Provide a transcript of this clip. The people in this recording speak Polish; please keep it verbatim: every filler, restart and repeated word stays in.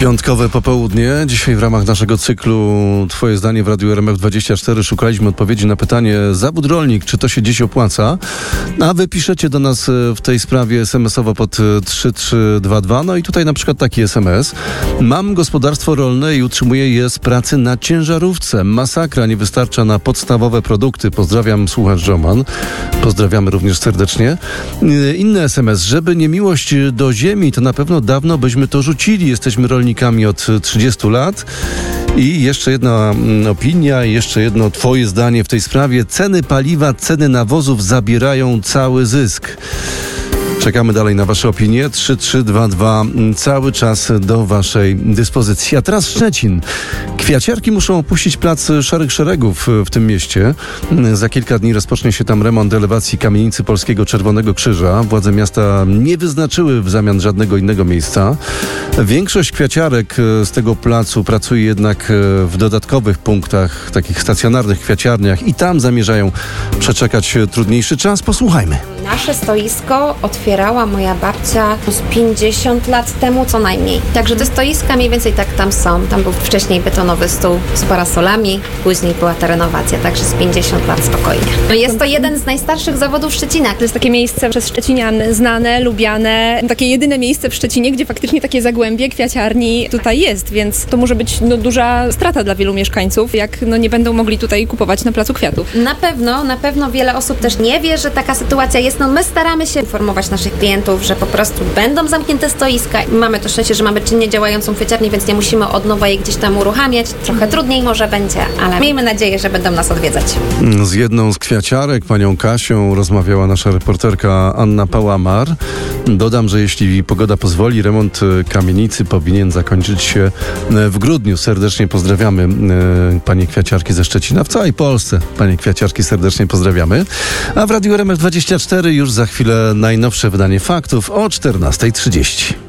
Piątkowe popołudnie. Dzisiaj w ramach naszego cyklu Twoje zdanie w Radiu R M F dwadzieścia cztery szukaliśmy odpowiedzi na pytanie: zawód rolnik, czy to się dziś opłaca? A wy piszecie do nas w tej sprawie es em esowo pod trzy trzy dwa dwa. No i tutaj na przykład taki es em es. Mam gospodarstwo rolne i utrzymuję je z pracy na ciężarówce. Masakra, nie wystarcza na podstawowe produkty. Pozdrawiam, słuchacz Roman. Pozdrawiamy również serdecznie. Inny es em es. Żeby nie miłość do ziemi, to na pewno dawno byśmy to rzucili. Jesteśmy rolnikami od trzydziestu lat. I jeszcze jedna mm, opinia, jeszcze jedno twoje zdanie w tej sprawie. Ceny paliwa, ceny nawozów zabierają cały zysk. Czekamy dalej na wasze opinie. trzy trzy dwa dwa, cały czas do waszej dyspozycji. A teraz Szczecin. Kwiaciarki muszą opuścić plac Szarych Szeregów w tym mieście. Za kilka dni rozpocznie się tam remont elewacji kamienicy Polskiego Czerwonego Krzyża. Władze miasta nie wyznaczyły w zamian żadnego innego miejsca. Większość kwiaciarek z tego placu pracuje jednak w dodatkowych punktach, takich stacjonarnych kwiaciarniach, i tam zamierzają przeczekać trudniejszy czas. Posłuchajmy. Nasze stoisko otwierała moja babcia z pięćdziesiąt lat temu co najmniej. Także te stoiska mniej więcej tak tam są. Tam był wcześniej betonowy stół z parasolami, później była ta renowacja, także z pięćdziesiąt lat spokojnie. No jest to jeden z najstarszych zawodów Szczecina. To jest takie miejsce przez Szczecinian znane, lubiane, takie jedyne miejsce w Szczecinie, gdzie faktycznie takie zagłębie kwiaciarni tutaj jest, więc to może być no, duża strata dla wielu mieszkańców, jak no, nie będą mogli tutaj kupować na placu kwiatów. Na pewno, na pewno wiele osób też nie wie, że taka sytuacja jest. No my staramy się informować naszych klientów, że po prostu będą zamknięte stoiska. Mamy to szczęście, że mamy czynnie działającą kwiaciarnię, więc nie musimy od nowa jej gdzieś tam uruchamiać. Trochę trudniej może będzie, ale miejmy nadzieję, że będą nas odwiedzać. Z jedną z kwiaciarek, panią Kasią, rozmawiała nasza reporterka Anna Pałamar. Dodam, że jeśli pogoda pozwoli, remont kamienicy powinien zakończyć się w grudniu. Serdecznie pozdrawiamy panie kwiaciarki ze Szczecina. W całej Polsce panie kwiaciarki serdecznie pozdrawiamy. A w Radiu R M F dwadzieścia cztery już za chwilę najnowsze wydanie faktów o czternasta trzydzieści.